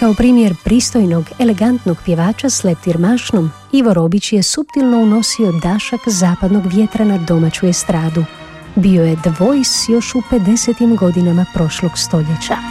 Kao primjer pristojnog, elegantnog pjevača s leptir mašnom, Ivo Robić je suptilno unosio dašak zapadnog vjetra na domaću estradu. Bio je The Voice još u 50. godinama prošlog stoljeća.